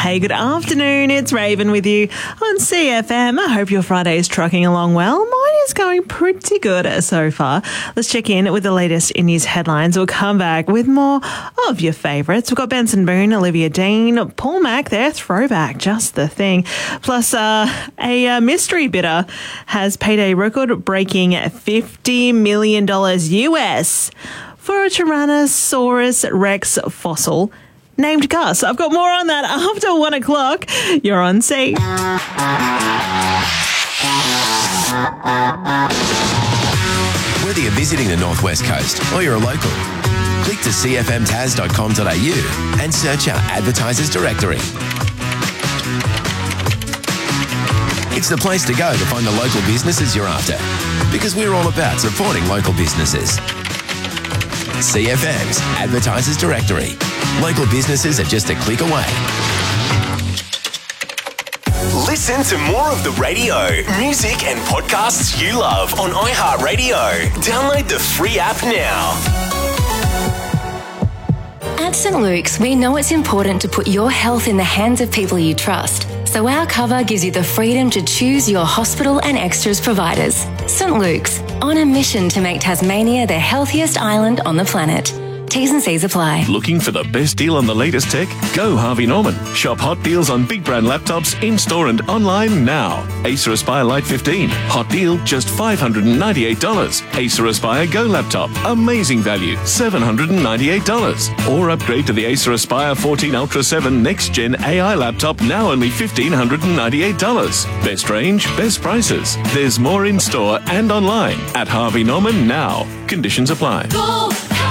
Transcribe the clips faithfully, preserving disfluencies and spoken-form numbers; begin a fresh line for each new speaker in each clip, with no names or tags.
Hey, good afternoon. It's Raven with you on C F M. I hope your Friday is trucking along well. Mine is going pretty good so far. Let's check in with the latest in news headlines. We'll come back with more of your favourites. We've got Benson Boone, Olivia Dean, Paul Mac there, throwback, just the thing. Plus, uh, a uh, mystery bidder has paid a record-breaking fifty million dollars U S for a Tyrannosaurus Rex fossil named Gus. I've got more on that after one o'clock. You're on C.
Whether you're visiting the Northwest Coast or you're a local, click to c f m tas dot com dot a u and search our advertisers directory. It's the place to go to find the local businesses you're after, because we're all about supporting local businesses. C F M's Advertisers Directory. Local businesses are just a click away.
Listen to more of the radio, music and podcasts you love on iHeartRadio. Download the free app now.
At Saint Luke's, we know it's important to put your health in the hands of people you trust. So our cover gives you the freedom to choose your hospital and extras providers. Saint Luke's, on a mission to make Tasmania the healthiest island on the planet. T's and C's apply.
Looking for the best deal on the latest tech? Go Harvey Norman. Shop hot deals on big brand laptops in-store and online now. Acer Aspire Lite fifteen. Hot deal, just five hundred ninety-eight dollars. Acer Aspire Go laptop. Amazing value, seven hundred ninety-eight dollars. Or upgrade to the Acer Aspire fourteen Ultra seven Next Gen A I laptop, now only one thousand five hundred ninety-eight dollars. Best range, best prices. There's more in-store and online at Harvey Norman now. Conditions apply.
Go!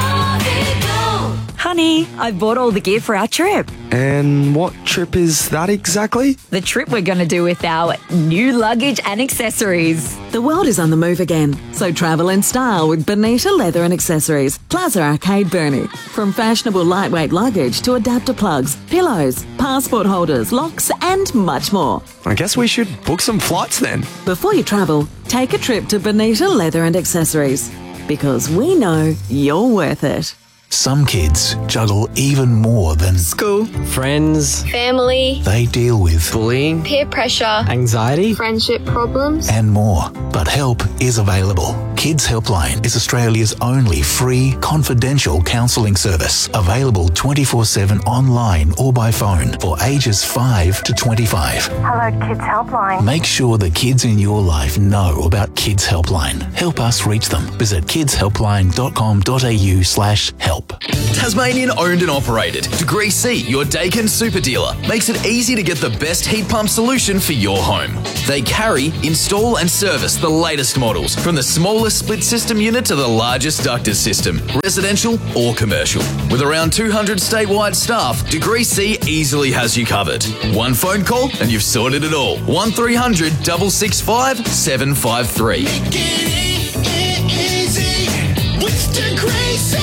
Honey, I bought all the gear for our trip.
And what trip is that exactly?
The trip we're going to do with our new luggage and accessories.
The world is on the move again, so travel in style with Bonita Leather and Accessories, Plaza Arcade Burnie. From fashionable lightweight luggage to adapter plugs, pillows, passport holders, locks and much more.
I guess we should book some flights then.
Before you travel, take a trip to Bonita Leather and Accessories, because we know you're worth it.
Some kids juggle even more than
school, friends,
family.
They deal with
bullying,
peer pressure,
anxiety,
friendship problems,
and more. But help is available. Kids Helpline is Australia's only free, confidential counselling service, available twenty-four seven online or by phone for ages five to twenty-five.
Hello, Kids Helpline.
Make sure the kids in your life know about Kids Helpline. Help us reach them. Visit kids helpline dot com dot a u slash help.
Tasmanian owned and operated. Degree C, your Dakin super dealer, makes it easy to get the best heat pump solution for your home. They carry, install and service the latest models, from the smallest split system unit to the largest ducted system, residential or commercial. With around two hundred statewide staff, Degree C easily has you covered. One phone call and you've sorted it all. one three hundred, six six five, seven five three.
Make it easy with Degree C.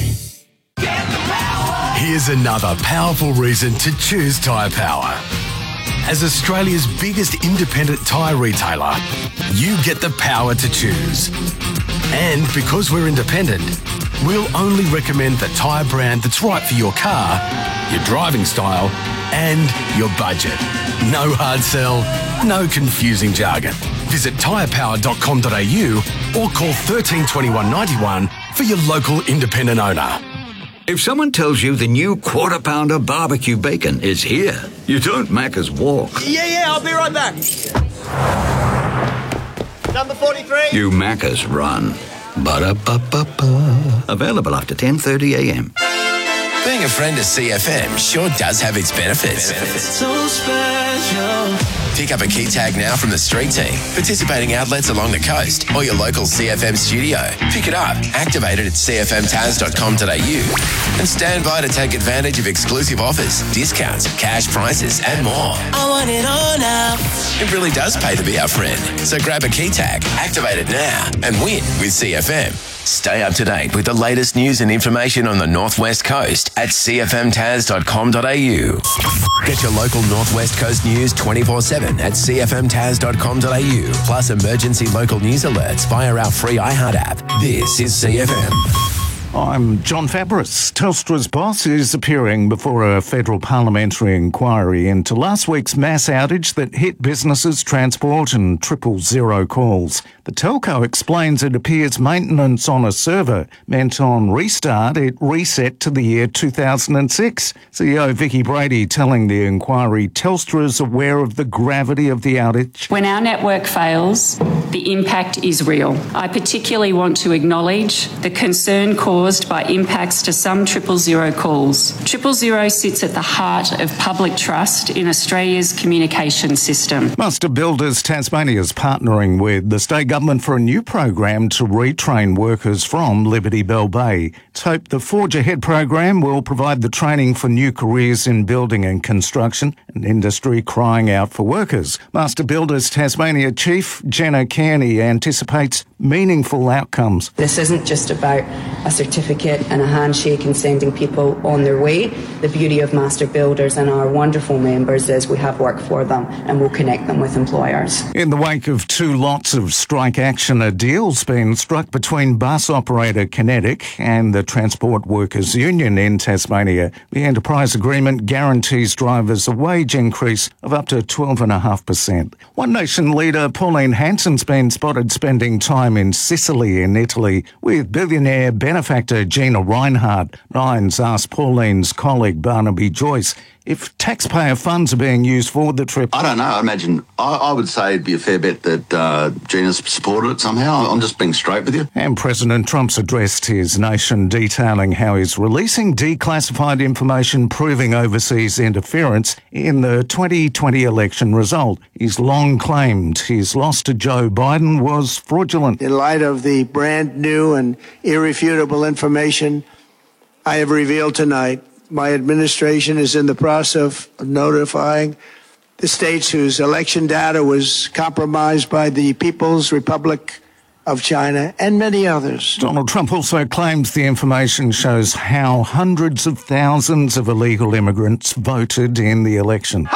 Here's another powerful reason to choose Tyre Power. As Australia's biggest independent tyre retailer, you get the power to choose. And because we're independent, we'll only recommend the tyre brand that's right for your car, your driving style, and your budget. No hard sell, no confusing jargon. Visit tyre power dot com dot a u or call thirteen twenty-one ninety-one for your local independent owner.
If someone tells you the new Quarter Pounder barbecue bacon is here, you don't Macca's walk.
Yeah, yeah, I'll be right back. Number forty-three.
You Macca's run. Ba-da-ba-ba-ba. Available after ten thirty a m.
Being a friend of C F M sure does have its benefits.
So special.
Pick up a key tag now from the street team, participating outlets along the coast, or your local C F M studio. Pick it up, activate it at c f m tas dot com dot a u, and stand by to take advantage of exclusive offers, discounts, cash prices, and more.
I want it all now.
It really does pay to be our friend. So grab a key tag, activate it now, and win with C F M. Stay up to date with the latest news and information on the Northwest Coast at c f m tas dot com dot a u. Get your local Northwest Coast news twenty-four seven at c f m tas dot com dot a u, plus emergency local news alerts via our free iHeart app. This is C F M.
I'm John Fabris. Telstra's boss is appearing before a federal parliamentary inquiry into last week's mass outage that hit businesses, transport and triple zero calls. The telco explains it appears maintenance on a server meant on restart it reset to the year two thousand six. C E O Vicky Brady telling the inquiry Telstra is aware of the gravity of the outage.
When our network fails, the impact is real. I particularly want to acknowledge the concern caused by impacts to some triple zero calls. Triple zero sits at the heart of public trust in Australia's communication system.
Master Builders Tasmania is partnering with the state government for a new program to retrain workers from Liberty Bell Bay. It's hoped the Forge Ahead program will provide the training for new careers in building and construction, an industry crying out for workers. Master Builders Tasmania Chief Jenna Kearney anticipates meaningful outcomes.
This isn't just about a certificate and a handshake and sending people on their way. The beauty of Master Builders and our wonderful members is we have work for them and we'll connect them with employers.
In the wake of two lots of strike action, a deal's been struck between bus operator Kinetic and the Transport Workers Union in Tasmania. The enterprise agreement guarantees drivers a wage increase of up to twelve point five percent. One Nation leader Pauline Hanson's been spotted spending time in Sicily in Italy with billionaire benefactor Gina Reinhardt. Ryan's asked Pauline's colleague Barnaby Joyce if taxpayer funds are being used for the trip.
I don't know. I imagine, I, I would say it'd be a fair bet that uh, Gina's supported it somehow. I'm just being straight with you.
And President Trump's addressed his nation detailing how he's releasing declassified information proving overseas interference in the twenty twenty election result. He's long claimed his loss to Joe Biden was fraudulent.
In light of the brand new and irrefutable information I have revealed tonight, my administration is in the process of notifying the states whose election data was compromised by the People's Republic of China and many others.
Donald Trump also claims the information shows how hundreds of thousands of illegal immigrants voted in the election.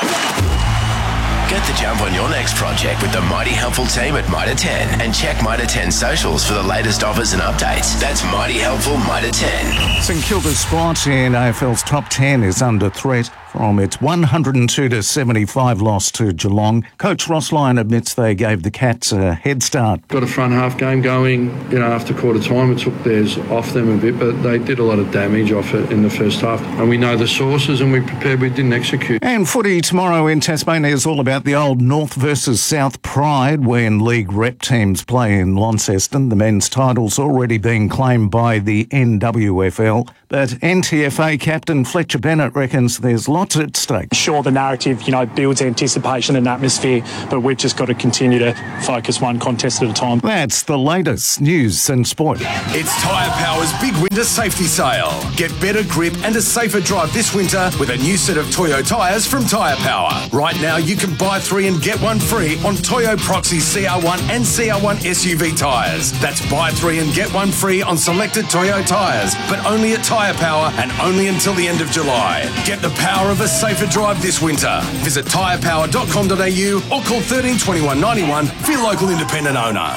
Get the jump on your next project with the Mighty Helpful team at Mitre ten and check Mitre ten socials for the latest offers and updates. That's Mighty Helpful Mitre ten.
St Kilda Sport in A F L's top ten is under threat from its one hundred two to seventy-five loss to Geelong. Coach Ross Lyon admits they gave the Cats a head start.
Got a front half game going, you know, after quarter time. It took theirs off them a bit, but they did a lot of damage off it in the first half. And we know the sources and we prepared, we didn't execute.
And footy tomorrow in Tasmania is all about the old North versus South pride when league rep teams play in Launceston. The men's title's already been claimed by the N W F L, but N T F A captain Fletcher Bennett reckons there's lots at stake.
Sure, the narrative, you know, builds anticipation and atmosphere, but we've just got to continue to focus one contest at a time.
That's the latest news and sport.
It's Tyre Power's big winter safety sale. Get better grip and a safer drive this winter with a new set of Toyo tyres from Tyre Power. Right now, you can buy three and get one free on Toyo Proxy C R one and C R one S U V tyres. That's buy three and get one free on selected Toyo tyres, but only at Tyre Power and only until the end of July. Get the power of a safer drive this winter. Visit tyre power dot com dot a u or call thirteen twenty-one ninety-one for your local independent owner.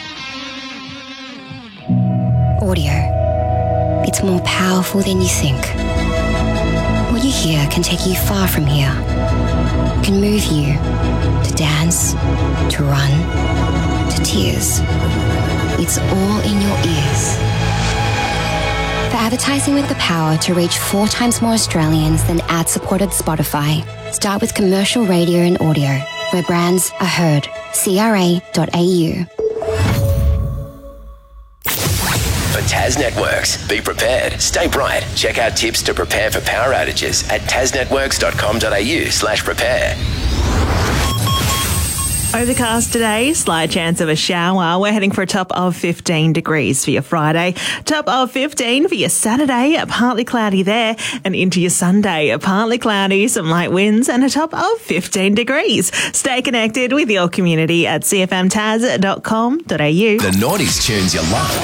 Audio. It's more powerful than you think. What you hear can take you far from here. It can move you to dance, to run, to tears. It's all in your ears. For advertising with the power to reach four times more Australians than ad-supported Spotify, start with commercial radio and audio, where brands are heard. C R A dot A U.
For Tas Networks, be prepared, stay bright. Check out tips to prepare for power outages at tasnetworks dot com dot a u slash prepare.
Overcast today, slight chance of a shower. We're heading for a top of fifteen degrees for your Friday. Top of fifteen for your Saturday, partly cloudy there. And into your Sunday, partly cloudy, some light winds and a top of fifteen degrees. Stay connected with your community at c f m taz dot com dot a u.
The noughties tunes you love.